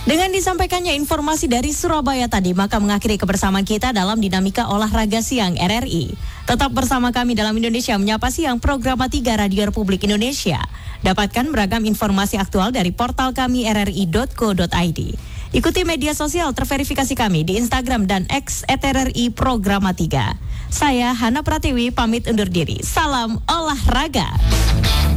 Dengan disampaikannya informasi dari Surabaya tadi, maka mengakhiri kebersamaan kita dalam Dinamika Olahraga Siang RRI. Tetap bersama kami dalam Indonesia Menyapa Siang, program 3 Radio Republik Indonesia. Dapatkan beragam informasi aktual dari portal kami rri.co.id. Ikuti media sosial terverifikasi kami di Instagram dan X @RRI Programa 3. Saya Hana Pratiwi pamit undur diri. Salam olahraga.